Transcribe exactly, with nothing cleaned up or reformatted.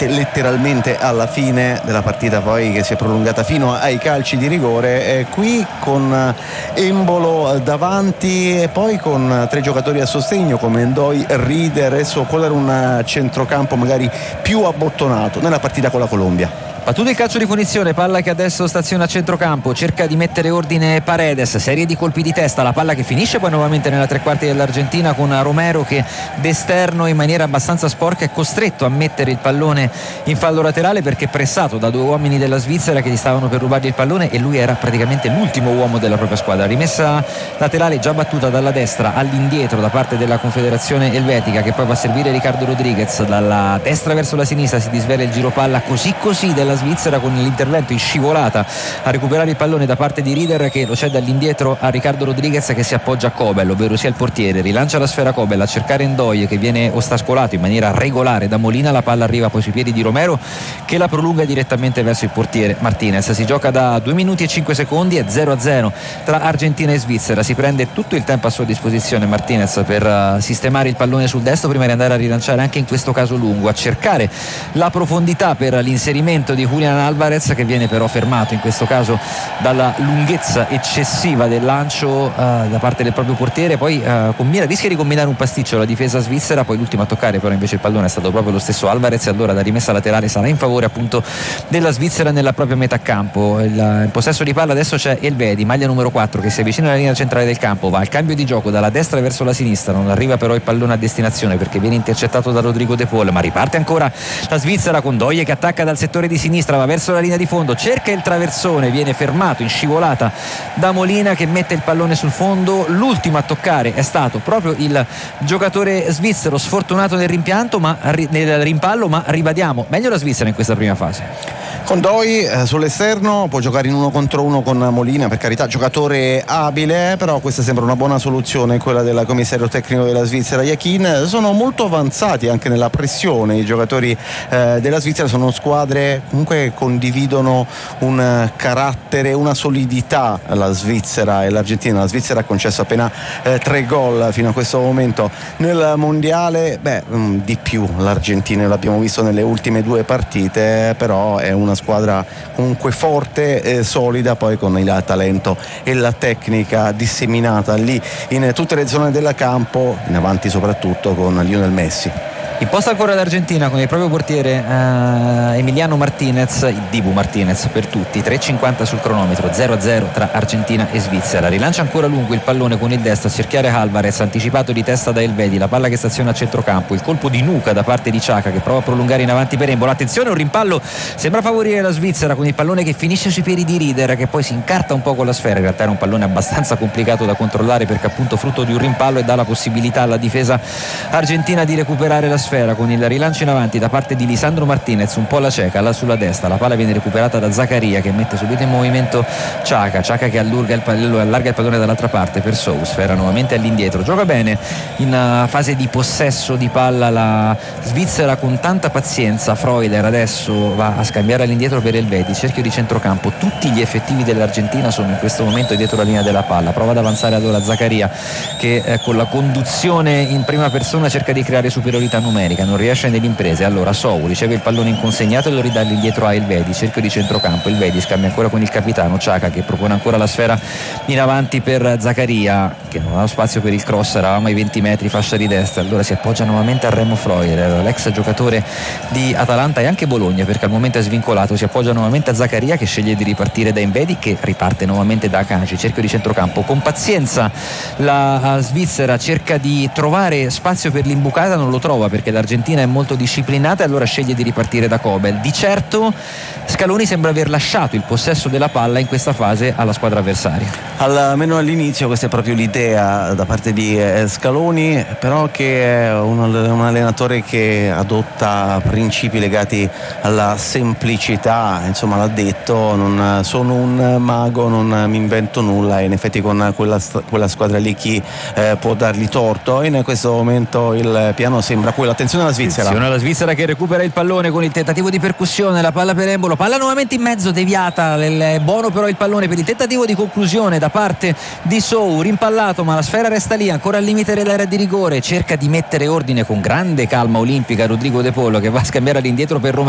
veramente letteralmente alla fine della partita, poi che si è prolungata fino ai calci di rigore, eh, qui con Embolo davanti e poi con tre giocatori a sostegno come Ndoye, Rieder. Adesso quello era un centrocampo magari più abbottonato nella partita con la Colombia. Battuto il calcio di punizione, palla che adesso staziona a centrocampo, cerca di mettere ordine Paredes, serie di colpi di testa, la palla che finisce poi nuovamente nella tre quarti dell'Argentina con Romero che d'esterno in maniera abbastanza sporca è costretto a mettere il pallone in fallo laterale perché pressato da due uomini della Svizzera che gli stavano per rubargli il pallone e lui era praticamente l'ultimo uomo della propria squadra. Rimessa laterale già battuta dalla destra all'indietro da parte della Confederazione Elvetica, che poi va a servire Ricardo Rodriguez. Dalla destra verso la sinistra si disvela il giro palla così così della Svizzera con l'intervento in scivolata a recuperare il pallone da parte di Rieder che lo cede all'indietro a Ricardo Rodriguez che si appoggia a Kobel, ovvero sia il portiere. Rilancia la sfera Kobel a cercare Ndoye che viene ostacolato in maniera regolare da Molina, la palla arriva poi sui piedi di Romero che la prolunga direttamente verso il portiere Martinez. Si gioca da due minuti e cinque secondi e zero a zero tra Argentina e Svizzera. Si prende tutto il tempo a sua disposizione Martinez per uh, sistemare il pallone sul destro prima di andare a rilanciare anche in questo caso lungo, a cercare la profondità per l'inserimento di Julian Alvarez che viene però fermato in questo caso dalla lunghezza eccessiva del lancio uh, da parte del proprio portiere. Poi uh, combina, rischia di combinare un pasticcio la difesa svizzera, poi l'ultimo a toccare però invece il pallone è stato proprio lo stesso Alvarez e allora la rimessa laterale sarà in favore appunto della Svizzera nella propria metà campo. Il, il possesso di palla adesso c'è Elvedi, maglia numero quattro, che si avvicina alla linea centrale del campo, va al cambio di gioco dalla destra verso la sinistra, non arriva però il pallone a destinazione perché viene intercettato da Rodrigo De Paul, ma riparte ancora la Svizzera con Ndoye che attacca dal settore di sinistra, va verso la linea di fondo, cerca il traversone, viene fermato in scivolata da Molina che mette il pallone sul fondo. L'ultimo a toccare è stato proprio il giocatore svizzero, sfortunato nel rimpianto ma nel rimpallo, ma ribadiamo meglio la Svizzera in questa prima fase. Con Ndoye eh, sull'esterno può giocare in uno contro uno con Molina, per carità giocatore abile, però questa sembra una buona soluzione, quella del commissario tecnico della Svizzera Yakin. Sono molto avanzati anche nella pressione i giocatori eh, della Svizzera, sono squadre comunque condividono un carattere, una solidità, la Svizzera e l'Argentina. La Svizzera ha concesso appena eh, tre gol fino a questo momento nel mondiale, beh mh, di più l'Argentina, l'abbiamo visto nelle ultime due partite, però è una squadra comunque forte e solida, poi con il talento e la tecnica disseminata lì in tutte le zone del campo, in avanti soprattutto con Lionel Messi. Imposta ancora l'Argentina con il proprio portiere eh, Emiliano Martinez, il Dibu Martinez per tutti, tre e cinquanta sul cronometro, zero a zero tra Argentina e Svizzera. Rilancia ancora lungo il pallone con il destro a cerchiare Alvarez, anticipato di testa da Elvedi, la palla che staziona a centrocampo, il colpo di nuca da parte di Xhaka che prova a prolungare in avanti per Embolo. Attenzione, un rimpallo sembra favorire la Svizzera con il pallone che finisce sui piedi di Rieder che poi si incarta un po' con la sfera. In realtà era un pallone abbastanza complicato da controllare perché appunto frutto di un rimpallo e dà la possibilità alla difesa argentina di recuperare la sfera con il rilancio in avanti da parte di Lisandro Martinez, un po' alla cieca, là sulla destra, la palla viene recuperata da Zaccaria che mette subito in movimento Xhaka, Xhaka che allarga il, pallone, allarga il pallone dall'altra parte per Sou, sfera nuovamente all'indietro, gioca bene in fase di possesso di palla la Svizzera con tanta pazienza. Freuler adesso va a scambiare all'indietro per Elvedi, cerchio di centrocampo, tutti gli effettivi dell'Argentina sono in questo momento dietro la linea della palla, prova ad avanzare allora Zaccaria che eh, con la conduzione in prima persona cerca di creare superiorità numerica, non riesce nell'impresa. Allora Sou riceve il pallone inconsegnato e lo ridà all'indietro a Elvedi, cerchio di centrocampo, Elvedi scambia ancora con il capitano Xhaka che propone ancora la sfera in avanti per Zaccaria che non ha spazio per il cross, eravamo ai venti metri, fascia di destra, allora si appoggia nuovamente a Remo Freuler, l'ex giocatore di Atalanta e anche Bologna perché al momento è svincolato, si appoggia nuovamente a Zaccaria che sceglie di ripartire da Elvedi che riparte nuovamente da Akanji, cerchio di centrocampo, con pazienza la Svizzera cerca di trovare spazio per l'imbucata, non lo trova perché l'Argentina è molto disciplinata e allora sceglie di ripartire da Kobel. Di certo Scaloni sembra aver lasciato il possesso della palla in questa fase alla squadra avversaria, almeno all'inizio questa è proprio l'idea da parte di Scaloni, però che è un, un allenatore che adotta principi legati alla semplicità, insomma l'ha detto, non sono un mago, non mi invento nulla e in effetti con quella, quella squadra lì chi eh, può dargli torto. In questo momento il piano sembra quello. Attenzione alla Svizzera. Attenzione alla Svizzera che recupera il pallone con il tentativo di percussione, la palla per Embolo, palla nuovamente in mezzo, deviata, è buono però il pallone per il tentativo di conclusione da parte di Sou, rimpallato ma la sfera resta lì, ancora al limite dell'area di rigore, cerca di mettere ordine con grande calma olimpica Rodrigo De Paul che va a scambiare all'indietro per Romero.